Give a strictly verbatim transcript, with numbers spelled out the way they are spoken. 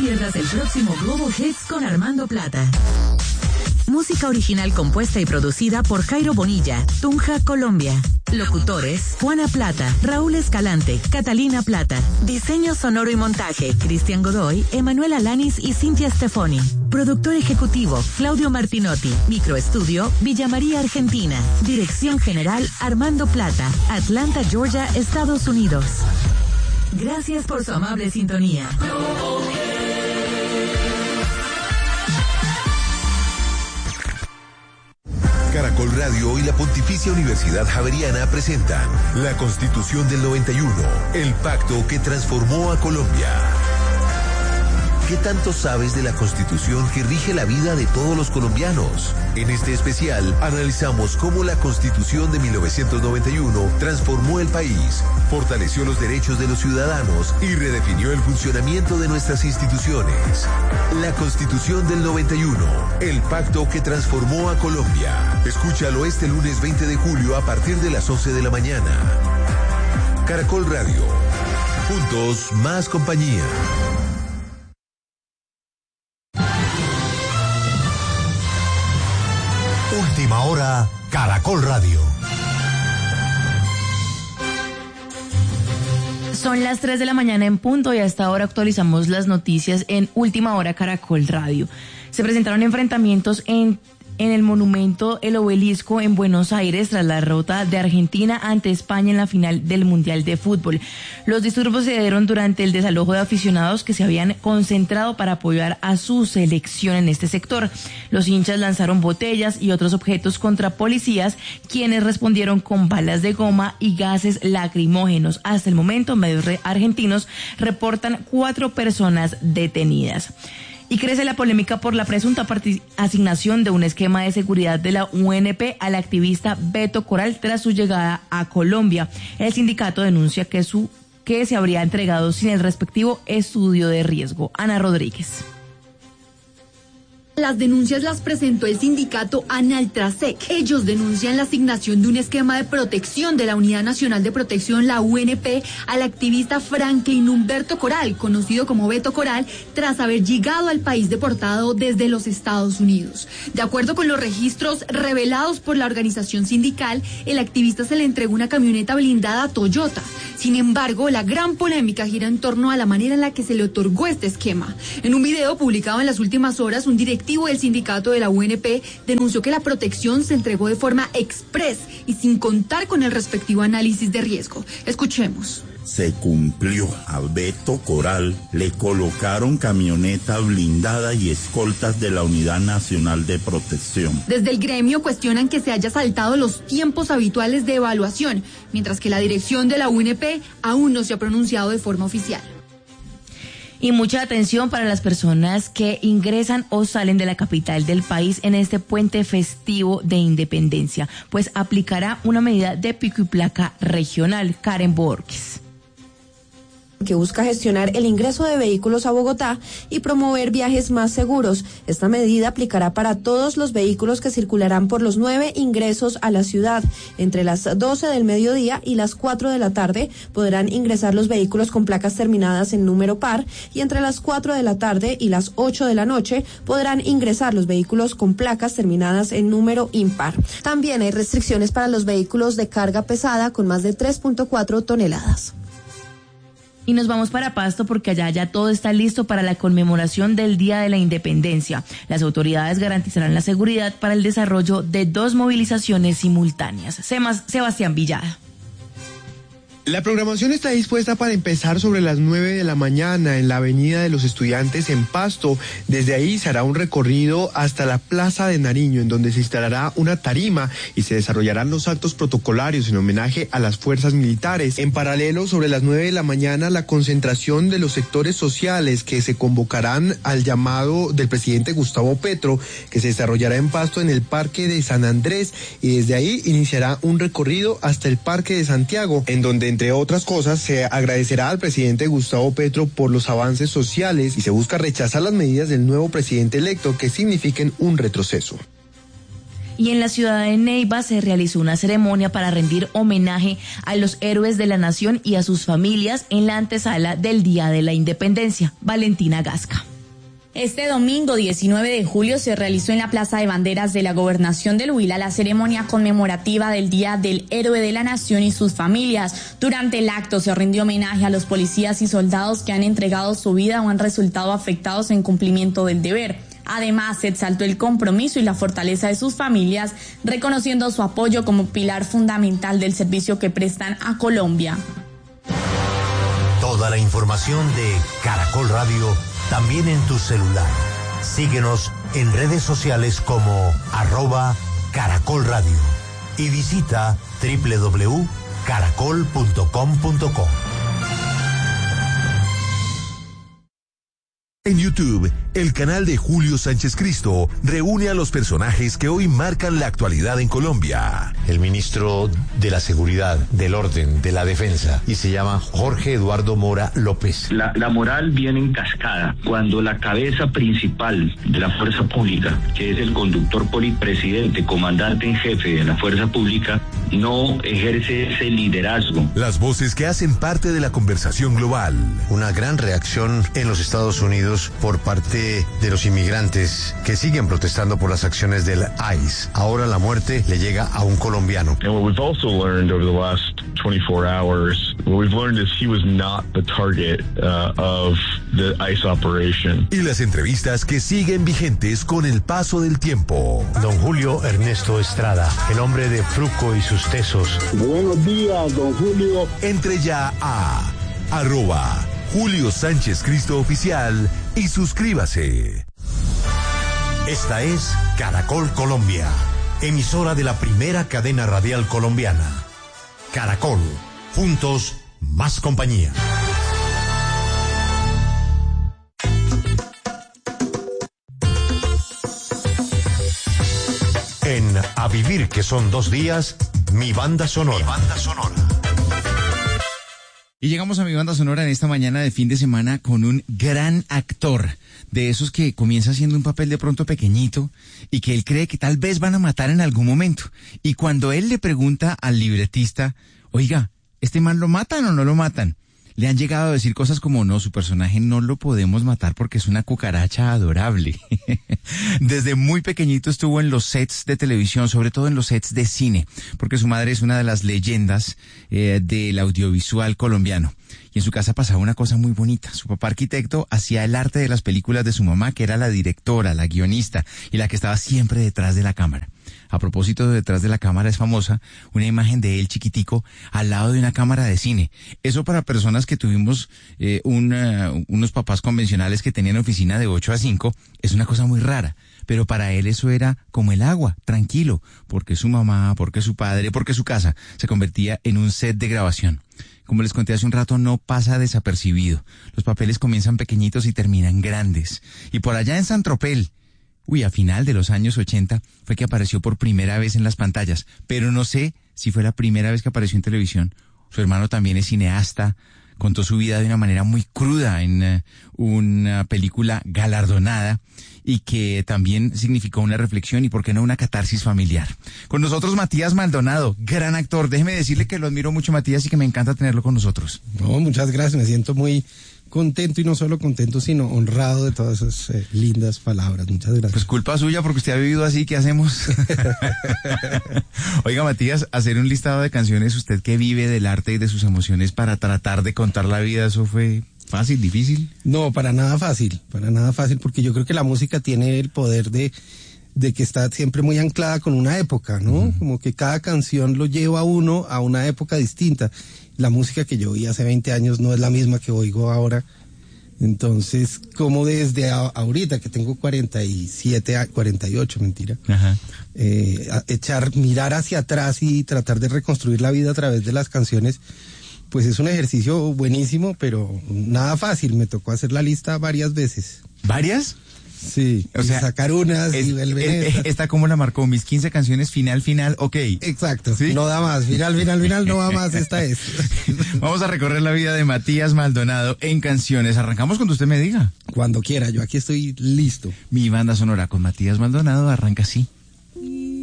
pierdas el próximo Global Hits con Armando Plata. Música original compuesta y producida por Jairo Bonilla, Tunja, Colombia. Locutores: Juana Plata, Raúl Escalante, Catalina Plata. Diseño sonoro y montaje: Cristian Godoy, Emanuel Alanis y Cintia Stefoni. Productor ejecutivo: Claudio Martinotti. Microestudio: Villa María, Argentina. Dirección general: Armando Plata, Atlanta, Georgia, Estados Unidos. Gracias por su amable sintonía. Caracol Radio y la Pontificia Universidad Javeriana presentan la Constitución del noventa y uno, el pacto que transformó a Colombia. ¿Qué tanto sabes de la Constitución que rige la vida de todos los colombianos? En este especial analizamos cómo la Constitución de mil novecientos noventa y uno transformó el país, fortaleció los derechos de los ciudadanos y redefinió el funcionamiento de nuestras instituciones. La Constitución del noventa y uno, el pacto que transformó a Colombia. Escúchalo este lunes veinte de julio a partir de las once de la mañana. Caracol Radio. Juntos, más compañía. Última hora, Caracol Radio. Son las tres de la mañana en punto y hasta ahora actualizamos las noticias en Última Hora Caracol Radio. Se presentaron enfrentamientos en en el monumento El Obelisco en Buenos Aires tras la derrota de Argentina ante España en la final del Mundial de Fútbol. Los disturbios se dieron durante el desalojo de aficionados que se habían concentrado para apoyar a su selección en este sector. Los hinchas lanzaron botellas y otros objetos contra policías, quienes respondieron con balas de goma y gases lacrimógenos. Hasta el momento, medios argentinos reportan cuatro personas detenidas. Y crece la polémica por la presunta asignación de un esquema de seguridad de la U N P al activista Beto Coral tras su llegada a Colombia. El sindicato denuncia que, su, que se habría entregado sin el respectivo estudio de riesgo. Ana Rodríguez. Las denuncias las presentó el sindicato Analtrasec. Ellos denuncian la asignación de un esquema de protección de la Unidad Nacional de Protección, la U N P, al activista Franklin Humberto Coral, conocido como Beto Coral, tras haber llegado al país deportado desde los Estados Unidos. De acuerdo con los registros revelados por la organización sindical, el activista se le entregó una camioneta blindada Toyota. Sin embargo, la gran polémica gira en torno a la manera en la que se le otorgó este esquema. En un video publicado en las últimas horas, un directivo del sindicato de la U N P denunció que la protección se entregó de forma express y sin contar con el respectivo análisis de riesgo. Escuchemos. Se cumplió. A Beto Coral le colocaron camioneta blindada y escoltas de la Unidad Nacional de Protección. Desde el gremio cuestionan que se haya saltado los tiempos habituales de evaluación, mientras que la dirección de la U N P aún no se ha pronunciado de forma oficial. Y mucha atención para las personas que ingresan o salen de la capital del país en este puente festivo de Independencia, pues aplicará una medida de pico y placa regional. Karen Borges. Que busca gestionar el ingreso de vehículos a Bogotá y promover viajes más seguros. Esta medida aplicará para todos los vehículos que circularán por los nueve ingresos a la ciudad. Entre las doce del mediodía y las cuatro de la tarde podrán ingresar los vehículos con placas terminadas en número par y entre las cuatro de la tarde y las ocho de la noche podrán ingresar los vehículos con placas terminadas en número impar. También hay restricciones para los vehículos de carga pesada con más de tres punto cuatro toneladas. Y nos vamos para Pasto porque allá ya todo está listo para la conmemoración del Día de la Independencia. Las autoridades garantizarán la seguridad para el desarrollo de dos movilizaciones simultáneas. Sebastián Villada. La programación está dispuesta para empezar sobre las nueve de la mañana en la Avenida de los Estudiantes en Pasto. Desde ahí se hará un recorrido hasta la Plaza de Nariño, en donde se instalará una tarima y se desarrollarán los actos protocolarios en homenaje a las fuerzas militares. En paralelo, sobre las nueve de la mañana, la concentración de los sectores sociales que se convocarán al llamado del presidente Gustavo Petro, que se desarrollará en Pasto en el Parque de San Andrés, y desde ahí iniciará un recorrido hasta el Parque de Santiago, en donde entre otras cosas, se agradecerá al presidente Gustavo Petro por los avances sociales y se busca rechazar las medidas del nuevo presidente electo que signifiquen un retroceso. Y en la ciudad de Neiva se realizó una ceremonia para rendir homenaje a los héroes de la nación y a sus familias en la antesala del Día de la Independencia. Valentina Gasca. Este domingo diecinueve de julio se realizó en la Plaza de Banderas de la Gobernación del Huila la ceremonia conmemorativa del Día del Héroe de la Nación y sus familias. Durante el acto se rindió homenaje a los policías y soldados que han entregado su vida o han resultado afectados en cumplimiento del deber. Además, se exaltó el compromiso y la fortaleza de sus familias, reconociendo su apoyo como pilar fundamental del servicio que prestan a Colombia. Toda la información de Caracol Radio también en tu celular. Síguenos en redes sociales como arroba Caracol Radio y visita doble u doble u doble u punto caracol punto com punto co. En YouTube, el canal de Julio Sánchez Cristo reúne a los personajes que hoy marcan la actualidad en Colombia. El ministro de la Seguridad, del Orden, de la Defensa, y se llama Jorge Eduardo Mora López. La, la moral viene en cascada cuando la cabeza principal de la fuerza pública, que es el conductor polipresidente, comandante en jefe de la fuerza pública, no ejerce ese liderazgo. Las voces que hacen parte de la conversación global. Una gran reacción en los Estados Unidos por parte de los inmigrantes que siguen protestando por las acciones del I C E. Ahora la muerte le llega a un colombiano. And what we've also learned over the last twenty-four hours, what we've learned is he was not the target uh, of the I C E operation. Y las entrevistas que siguen vigentes con el paso del tiempo. Don Julio Ernesto Estrada, el hombre de Fruco y sus tesos. Buenos días, don Julio. Entre ya a arroba Julio Sánchez Cristo Oficial y suscríbase. Esta es Caracol Colombia, emisora de la primera cadena radial colombiana. Caracol, juntos, más compañía. En A Vivir, que son dos días, mi banda sonora. Mi banda sonora. Y llegamos a mi banda sonora en esta mañana de fin de semana con un gran actor, de esos que comienza haciendo un papel de pronto pequeñito y que él cree que tal vez van a matar en algún momento. Y cuando él le pregunta al libretista, oiga, ¿este man lo matan o no lo matan? Le han llegado a decir cosas como, no, su personaje no lo podemos matar porque es una cucaracha adorable. Desde muy pequeñito estuvo en los sets de televisión, sobre todo en los sets de cine, porque su madre es una de las leyendas eh, del audiovisual colombiano. Y en su casa pasaba una cosa muy bonita. Su papá arquitecto hacía el arte de las películas de su mamá, que era la directora, la guionista, y la que estaba siempre detrás de la cámara. A propósito de detrás de la cámara es famosa una imagen de él chiquitico al lado de una cámara de cine. Eso para personas que tuvimos eh, un, uh, unos papás convencionales que tenían oficina de ocho a cinco es una cosa muy rara. Pero para él eso era como el agua, tranquilo, porque su mamá, porque su padre, porque su casa se convertía en un set de grabación. Como les conté hace un rato, no pasa desapercibido. Los papeles comienzan pequeñitos y terminan grandes. Y por allá en San Tropel, uy, a final de los años ochenta fue que apareció por primera vez en las pantallas, pero no sé si fue la primera vez que apareció en televisión. Su hermano también es cineasta, contó su vida de una manera muy cruda en uh, una película galardonada y que también significó una reflexión y, por qué no, una catarsis familiar. Con nosotros Matías Maldonado, gran actor. Déjeme decirle que lo admiro mucho, Matías, y que me encanta tenerlo con nosotros. No, muchas gracias, me siento muy contento, y no solo contento, sino honrado de todas esas eh, lindas palabras. Muchas gracias. Pues culpa suya, porque usted ha vivido así, ¿qué hacemos? Oiga, Matías, hacer un listado de canciones, usted que vive del arte y de sus emociones, para tratar de contar la vida, ¿eso fue fácil, difícil? No, para nada fácil, para nada fácil, porque yo creo que la música tiene el poder de, de que está siempre muy anclada con una época, ¿no? Uh-huh. Como que cada canción lo lleva a uno a una época distinta. La música que yo oí hace veinte años no es la misma que oigo ahora. Entonces, como desde a, ahorita, que tengo cuarenta y siete, cuarenta y ocho, mentira, Ajá. Eh, echar, mirar hacia atrás y tratar de reconstruir la vida a través de las canciones, pues es un ejercicio buenísimo, pero nada fácil. Me tocó hacer la lista varias veces. ¿Varias? Sí, o sea, sacar unas es, y volver es, esta. Esta como la marcó, mis quince canciones, final, final, ok. Exacto, ¿sí? No da más, final, final, final, no da más, esta es. Vamos a recorrer la vida de Matías Maldonado en canciones. Arrancamos cuando usted me diga. Cuando quiera, yo aquí estoy listo. Mi banda sonora con Matías Maldonado arranca así.